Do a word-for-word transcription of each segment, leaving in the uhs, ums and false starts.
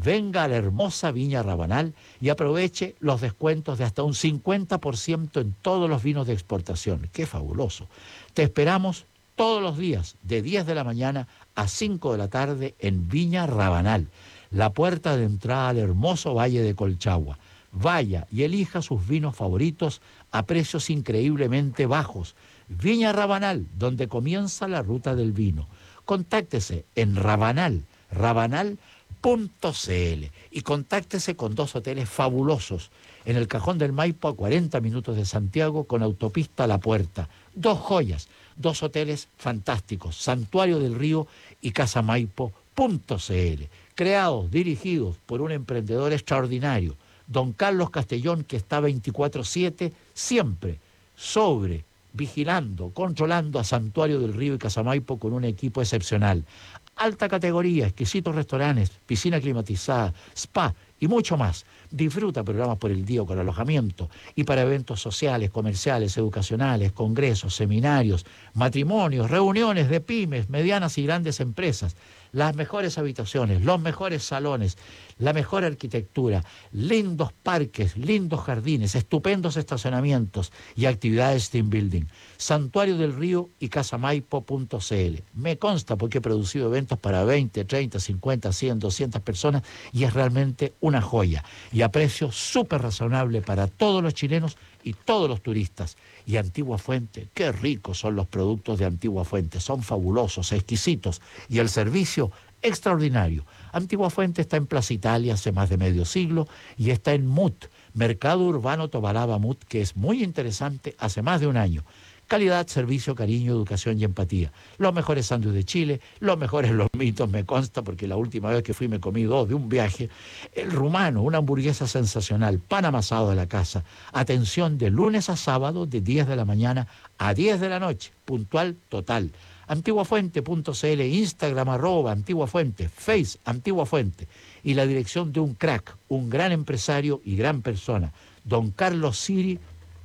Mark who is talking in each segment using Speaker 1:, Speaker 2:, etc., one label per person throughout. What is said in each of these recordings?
Speaker 1: Venga a la hermosa Viña Rabanal y aproveche los descuentos de hasta un cincuenta por ciento en todos los vinos de exportación. ¡Qué fabuloso! Te esperamos todos los días, de diez de la mañana a cinco de la tarde en Viña Rabanal, la puerta de entrada al hermoso Valle de Colchagua. Vaya y elija sus vinos favoritos a precios increíblemente bajos. Viña Rabanal, donde comienza la ruta del vino. Contáctese en Rabanal, rabanal punto c l y contáctese con dos hoteles fabulosos en el Cajón del Maipo a cuarenta minutos de Santiago con autopista a la puerta. Dos joyas, dos hoteles fantásticos, Santuario del Río y casa maipo punto c l, creados, dirigidos por un emprendedor extraordinario, don Carlos Castellón, que está veinticuatro siete siempre sobre, vigilando, controlando a Santuario del Río y Casa Maipo con un equipo excepcional. Alta categoría, exquisitos restaurantes, piscina climatizada, spa y mucho más. Disfruta programas por el día con alojamiento y para eventos sociales, comerciales, educacionales, congresos, seminarios, matrimonios, reuniones de pymes, medianas y grandes empresas. Las mejores habitaciones, los mejores salones, la mejor arquitectura, lindos parques, lindos jardines, estupendos estacionamientos y actividades team building. Santuario del Río y casa maipo punto c l. Me consta porque he producido eventos para veinte, treinta, cincuenta, cien, doscientas personas y es realmente una joya y a precio súper razonable para todos los chilenos y todos los turistas. Y Antigua Fuente, qué ricos son los productos de Antigua Fuente, son fabulosos, exquisitos y el servicio extraordinario. Antigua Fuente está en Plaza Italia hace más de medio siglo y está en M U T, Mercado Urbano Tobalaba M U T, que es muy interesante hace más de un año. Calidad, servicio, cariño, educación y empatía. Los mejores sándwiches de Chile, los mejores lomitos, me consta, porque la última vez que fui me comí dos de un viaje. El rumano, una hamburguesa sensacional, pan amasado de la casa. Atención de lunes a sábado de diez de la mañana a diez de la noche, puntual total. antiguafuente punto c l, Instagram arroba Antigua Fuente, Face Antigua Fuente y la dirección de un crack, un gran empresario y gran persona, don Carlos Siri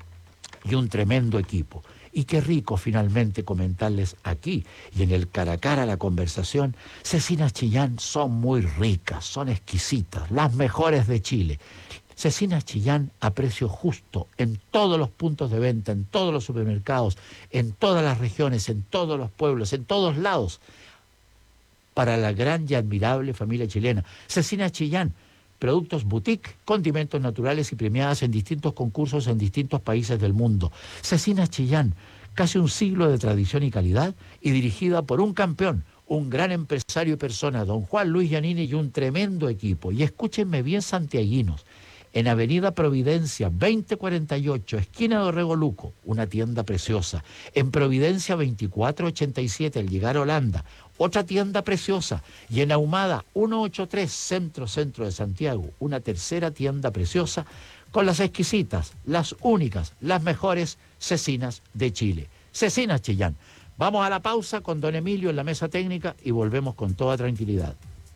Speaker 1: y un tremendo equipo. Y qué rico finalmente comentarles aquí y en el cara a cara la conversación, cecinas Chillán son muy ricas, son exquisitas, las mejores de Chile. Cecinas Chillán a precio justo en todos los puntos de venta, en todos los supermercados, en todas las regiones, en todos los pueblos, en todos lados, para la gran y admirable familia chilena. Cecinas Chillán, productos boutique, condimentos naturales y premiadas en distintos concursos en distintos países del mundo. Cecinas Chillán, casi un siglo de tradición y calidad y dirigida por un campeón, un gran empresario y persona, don Juan Luis Giannini y un tremendo equipo. Y escúchenme bien, santiaguinos, en Avenida Providencia veinte cuarenta y ocho, esquina de Orrego Luco, una tienda preciosa. En Providencia veinticuatro ochenta y siete, al llegar a Holanda, otra tienda preciosa. Y en Ahumada ciento ochenta y tres, centro, centro de Santiago, una tercera tienda preciosa con las exquisitas, las únicas, las mejores cecinas de Chile. Cecinas Chillán. Vamos a la pausa con don Emilio en la mesa técnica y volvemos con toda tranquilidad.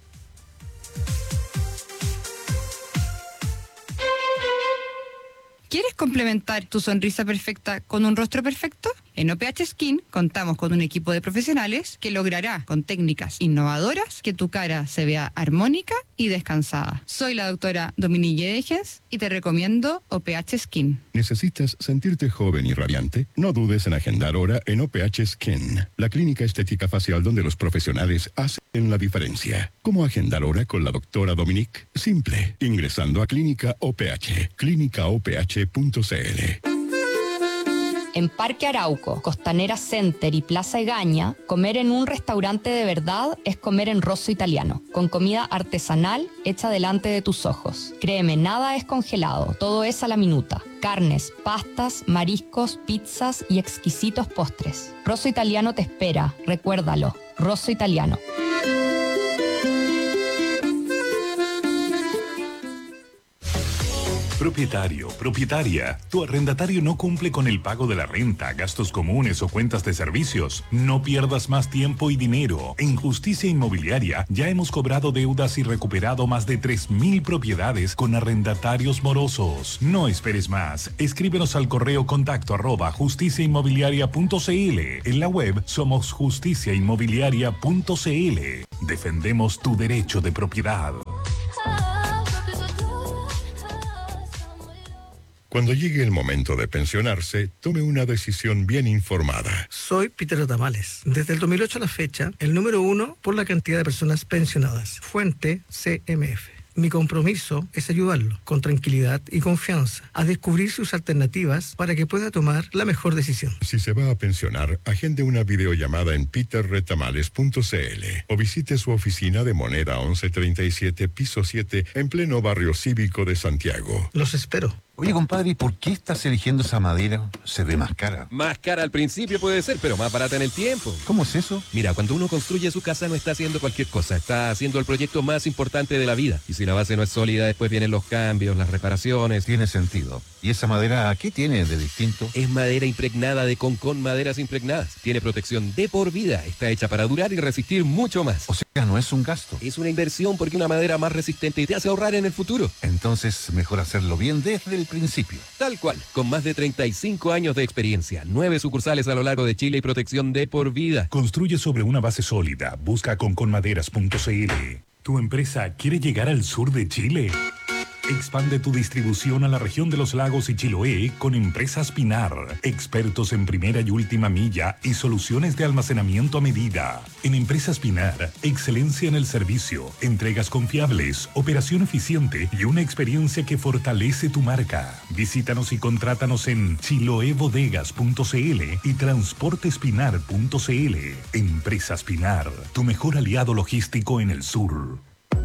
Speaker 2: ¿Quieres complementar tu sonrisa perfecta con un rostro perfecto? En O P H Skin contamos con un equipo de profesionales que logrará con técnicas innovadoras que tu cara se vea armónica y descansada. Soy la doctora Dominique Degens y te recomiendo O P H Skin.
Speaker 3: ¿Necesitas sentirte joven y radiante? No dudes en agendar hora en O P H Skin, la clínica estética facial donde los profesionales hacen la diferencia. ¿Cómo agendar hora con la doctora Dominique? Simple, ingresando a Clínica O P H, clínica o p h punto c l.
Speaker 4: En Parque Arauco, Costanera Center y Plaza Egaña, comer en un restaurante de verdad es comer en Rosso Italiano, con comida artesanal hecha delante de tus ojos. Créeme, nada es congelado, todo es a la minuta. Carnes, pastas, mariscos, pizzas y exquisitos postres. Rosso Italiano te espera, recuérdalo, Rosso Italiano.
Speaker 5: Propietario, propietaria, tu arrendatario no cumple con el pago de la renta, gastos comunes o cuentas de servicios. No pierdas más tiempo y dinero. En Justicia Inmobiliaria ya hemos cobrado deudas y recuperado más de tres mil propiedades con arrendatarios morosos. No esperes más. Escríbenos al correo contacto arroba justicia inmobiliaria punto c l. En la web somos justicia inmobiliaria punto c l. Defendemos tu derecho de propiedad.
Speaker 3: Cuando llegue el momento de pensionarse, tome una decisión bien informada.
Speaker 6: Soy Peter Otamales. Desde el dos mil ocho a la fecha, el número uno por la cantidad de personas pensionadas. Fuente C M F. Mi compromiso es ayudarlo, con tranquilidad y confianza, a descubrir sus alternativas para que pueda tomar la mejor decisión.
Speaker 3: Si se va a pensionar, agende una videollamada en peter retamales punto c l o visite su oficina de Moneda once treinta y siete, piso siete, en pleno barrio cívico de Santiago.
Speaker 6: Los espero.
Speaker 7: Oye, compadre, ¿y por qué estás eligiendo esa madera? Se ve más cara.
Speaker 8: Más cara al principio puede ser, pero más barata en el tiempo.
Speaker 7: ¿Cómo es eso?
Speaker 8: Mira, cuando uno construye su casa no está haciendo cualquier cosa, está haciendo el proyecto más importante de la vida. Y si la base no es sólida, después vienen los cambios, las reparaciones.
Speaker 7: Tiene sentido. ¿Y esa madera qué tiene de distinto?
Speaker 8: Es madera impregnada de Concon Maderas Impregnadas. Tiene protección de por vida, está hecha para durar y resistir mucho más.
Speaker 7: O sea, no es un gasto.
Speaker 8: Es una inversión porque una madera más resistente te hace ahorrar en el futuro.
Speaker 7: Entonces, mejor hacerlo bien desde el principio.
Speaker 8: Tal cual, con más de treinta y cinco años de experiencia, nueve sucursales a lo largo de Chile y protección de por vida.
Speaker 5: Construye sobre una base sólida. Busca concon maderas punto c l. ¿Tu empresa quiere llegar al sur de Chile? Expande tu distribución a la región de los lagos y Chiloé con Empresas Pinar, expertos en primera y última milla y soluciones de almacenamiento a medida. En Empresas Pinar, excelencia en el servicio, entregas confiables, operación eficiente y una experiencia que fortalece tu marca. Visítanos y contrátanos en chiloé bodegas punto c l y transportespinar punto c l. Empresas Pinar, tu mejor aliado logístico en el sur.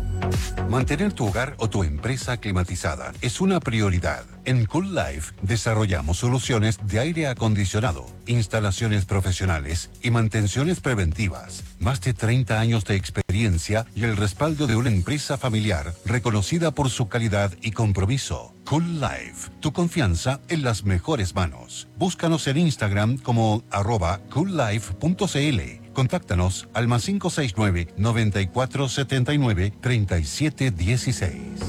Speaker 9: Mantener tu hogar o tu empresa climatizada es una prioridad. En Cool Life desarrollamos soluciones de aire acondicionado, instalaciones profesionales y mantenciones preventivas. Más de treinta años de experiencia y el respaldo de una empresa familiar reconocida por su calidad y compromiso. Cool Life, tu confianza en las mejores manos. Búscanos en Instagram como arroba coollife punto c l. Contáctanos al más cinco seis nueve, noventa y cuatro setenta y nueve, treinta y siete dieciséis.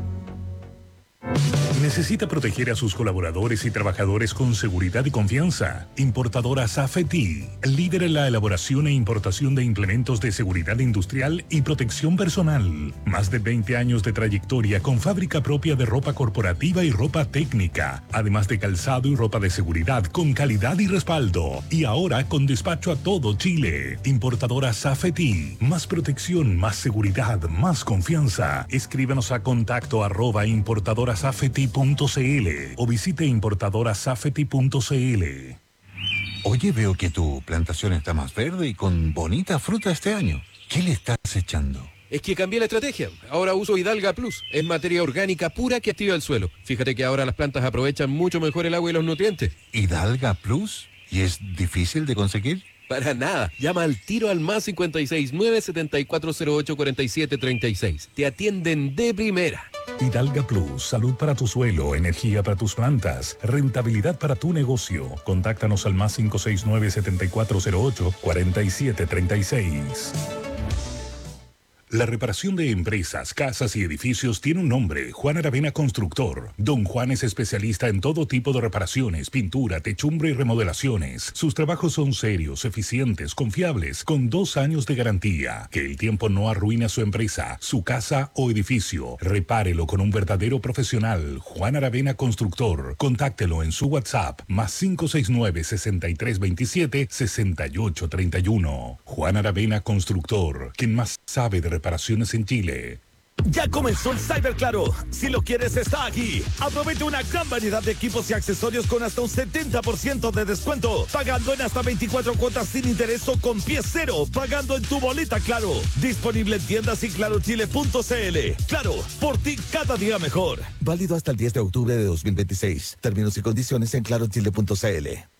Speaker 5: Necesita proteger a sus colaboradores y trabajadores con seguridad y confianza. Importadora Safety, líder en la elaboración e importación de implementos de seguridad industrial y protección personal. Más de veinte años de trayectoria con fábrica propia de ropa corporativa y ropa técnica, además de calzado y ropa de seguridad con calidad y respaldo. Y ahora con despacho a todo Chile. Importadora Safety, más protección, más seguridad, más confianza. Escríbanos a contacto arroba importadorasafety punto c l o visite importadorasafety punto c l.
Speaker 9: Oye, veo que tu plantación está más verde y con bonita fruta este año. ¿Qué le estás echando?
Speaker 8: Es que cambié la estrategia. Ahora uso Hidalga Plus. Es materia orgánica pura que activa el suelo. Fíjate que ahora las plantas aprovechan mucho mejor el agua y los nutrientes.
Speaker 9: ¿Hidalga Plus? ¿Y es difícil de conseguir?
Speaker 8: Para nada. Llama al tiro al más cincuenta y seis, nueve setenta y cuatro cero ocho, cuarenta y siete treinta y seis. Te atienden de primera.
Speaker 5: Hidalga Plus, salud para tu suelo, energía para tus plantas, rentabilidad para tu negocio. Contáctanos al más cinco seis nueve, setenta y cuatro cero ocho, cuarenta y siete treinta y seis. La reparación de empresas, casas y edificios tiene un nombre: Juan Aravena Constructor. Don Juan es especialista en todo tipo de reparaciones, pintura, techumbre y remodelaciones. Sus trabajos son serios, eficientes, confiables, con dos años de garantía. Que el tiempo no arruine su empresa, su casa o edificio. Repárelo con un verdadero profesional. Juan Aravena Constructor. Contáctelo en su WhatsApp, más cinco seis nueve, sesenta y tres veintisiete, sesenta y ocho treinta y uno. Juan Aravena Constructor, quien más sabe de reparaciones en Chile.
Speaker 10: Ya comenzó el Cyber Claro. Si lo quieres, está aquí. Aprovecha una gran variedad de equipos y accesorios con hasta un setenta por ciento de descuento. Pagando en hasta veinticuatro cuotas sin interés o con pie cero. Pagando en tu boleta Claro. Disponible en tiendas y claro chile punto c l. Claro, por ti cada día mejor.
Speaker 11: Válido hasta el diez de octubre de dos mil veintiséis. Términos y condiciones en claro chile punto c l.